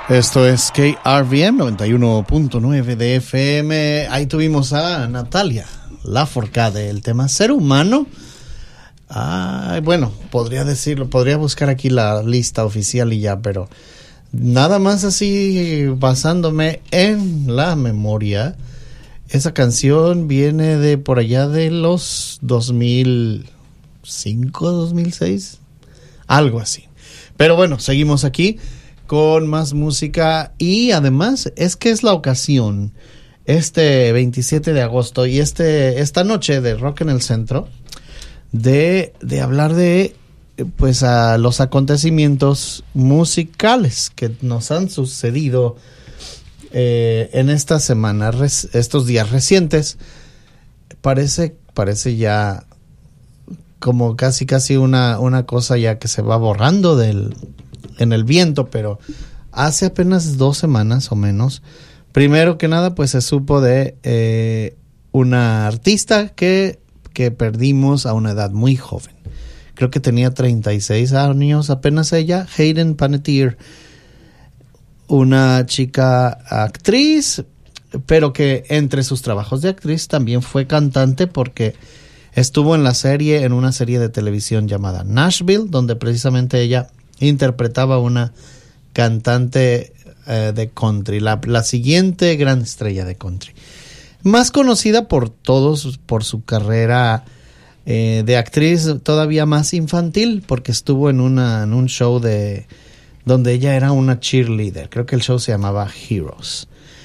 Esto es KRVM 91.9 de FM. Ahí tuvimos a Natalia Lafourcade, el tema ser humano. Bueno, podría decirlo, podría buscar aquí la lista oficial y ya, pero nada más así basándome en la memoria. Esa canción viene de por allá de los 2005, 2006, algo así. Pero bueno, seguimos aquí con más música y además es que es la ocasión, este 27 de agosto y esta noche de Rock en el Centro, de hablar de pues a los acontecimientos musicales que nos han sucedido en esta semana, estos días recientes. Parece ya como casi una cosa ya que se va borrando en el viento, pero hace apenas 2 semanas o menos, primero que nada, pues se supo de una artista que perdimos a una edad muy joven. Creo que tenía 36 años apenas ella, Hayden Panettiere, una chica actriz, pero que entre sus trabajos de actriz también fue cantante porque estuvo en una serie de televisión llamada Nashville, donde precisamente ella interpretaba una cantante de country, la siguiente gran estrella de country, más conocida por todos por su carrera de actriz todavía más infantil, porque estuvo en un show donde ella era una cheerleader. Creo que el show se llamaba Heroes.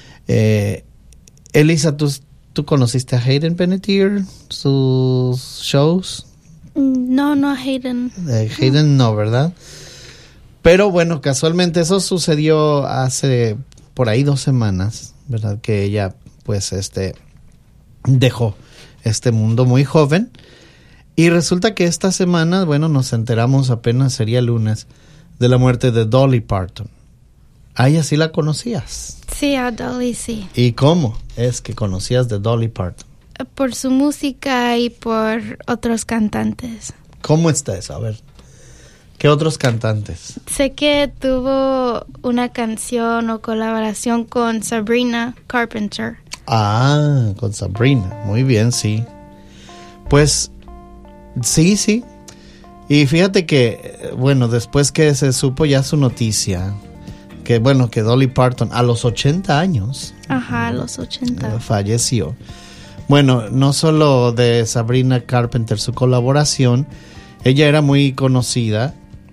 Elisa, ¿tú conociste a Hayden Panettiere, sus shows? No a Hayden. Hayden no, ¿verdad? Pero bueno, casualmente eso sucedió hace por ahí 2 semanas, ¿verdad? Que ella pues dejó este mundo muy joven. Y resulta que esta semana, bueno, nos enteramos, apenas sería lunes, de la muerte de Dolly Parton. ¿A ella sí la conocías? Sí, a Dolly sí. ¿Y cómo es que conocías de Dolly Parton? Por su música y por otros cantantes. ¿Cómo está eso? A ver, ¿qué otros cantantes? Sé que tuvo una canción o colaboración con Sabrina Carpenter. Con Sabrina. Muy bien, sí. Pues, sí. Y fíjate que, bueno, después que se supo ya su noticia, que Dolly Parton a los 80 años. Ajá, a los 80. Falleció. Bueno, no solo de Sabrina Carpenter, su colaboración, ella era muy conocida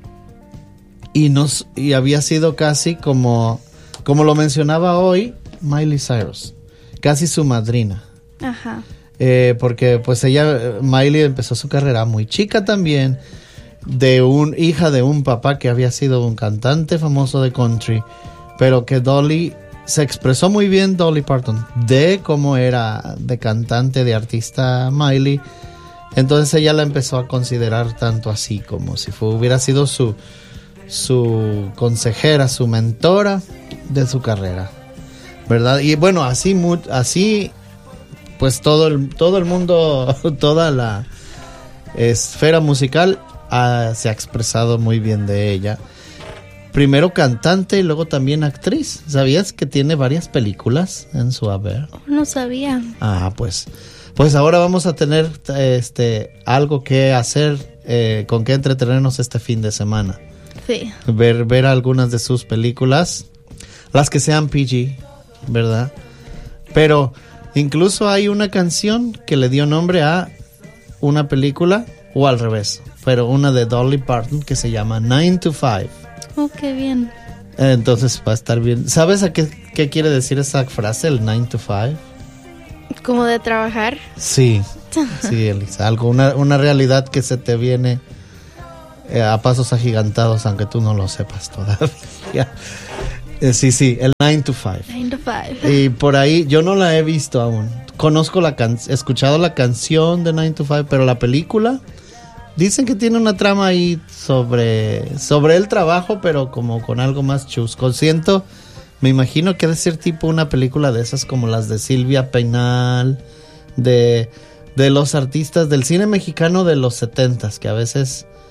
y había sido casi como lo mencionaba hoy Miley Cyrus, casi su madrina. Ajá. Porque pues Miley empezó su carrera muy chica también, hija de un papá que había sido un cantante famoso de country, pero que Dolly se expresó muy bien, Dolly Parton, de cómo era de cantante, de artista Miley. Entonces ella la empezó a considerar tanto así como si hubiera sido su consejera, su mentora de su carrera, ¿verdad? Y bueno, así pues todo el mundo, toda la esfera musical se ha expresado muy bien de ella. Primero cantante y luego también actriz. ¿Sabías que tiene varias películas en su haber? No sabía. Pues ahora vamos a tener algo que hacer, con que entretenernos este fin de semana. Sí. Ver algunas de sus películas, las que sean PG, ¿verdad? Pero incluso hay una canción que le dio nombre a una película, o al revés, pero una de Dolly Parton que se llama 9 to 5. Oh, qué bien. Entonces va a estar bien. ¿Sabes a qué quiere decir esa frase, el 9 to 5? ¿Como de trabajar? Sí, Elisa, una realidad que se te viene a pasos agigantados, aunque tú no lo sepas todavía. Sí, el 9 to 5. 9 to 5. Y por ahí, yo no la he visto aún. Conozco he escuchado la canción de 9 to 5, pero la película, dicen que tiene una trama ahí sobre el trabajo, pero como con algo más chusco. Me imagino que debe ser tipo una película de esas como las de Silvia Pinal, de los artistas del cine mexicano de los 70s, que a veces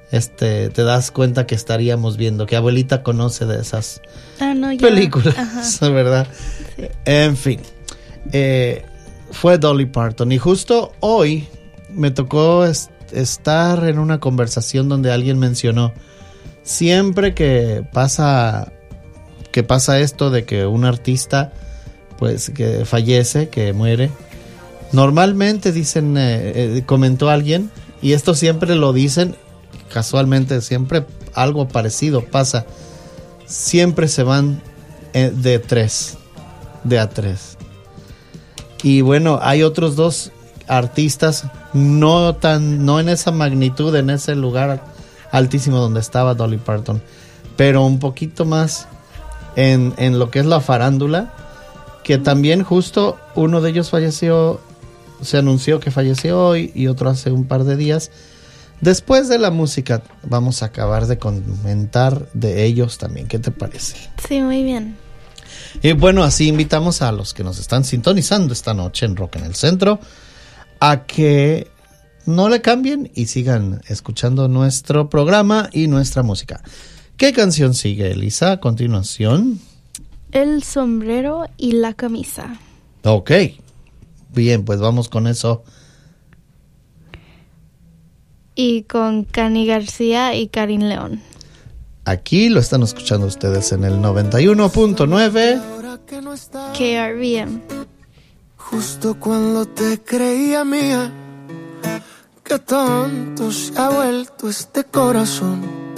te das cuenta que estaríamos viendo, que abuelita conoce de esas No, ya. películas, Ajá. ¿verdad? Sí. En fin, fue Dolly Parton y justo hoy me tocó estar en una conversación donde alguien mencionó, siempre que pasa esto de que un artista pues que fallece, que muere, normalmente dicen, comentó alguien, y esto siempre lo dicen, casualmente siempre algo parecido pasa, siempre se van de a tres. Y bueno, hay otros dos artistas no en esa magnitud, en ese lugar altísimo donde estaba Dolly Parton, pero un poquito más en lo que es la farándula, que también justo uno de ellos falleció, se anunció que falleció hoy y otro hace un par de días. Después de la música vamos a acabar de comentar de ellos también, ¿qué te parece? Sí, muy bien. Y bueno, así invitamos a los que nos están sintonizando esta noche en Rock en el Centro a que no le cambien y sigan escuchando nuestro programa y nuestra música. ¿Qué canción sigue, Elisa, a continuación? El sombrero y la camisa. Ok, bien, pues vamos con eso. Y con Cani García y Karin León. Aquí lo están escuchando ustedes en el 91.9 KRBM. Justo cuando te creía mía, qué tonto se ha vuelto este corazón.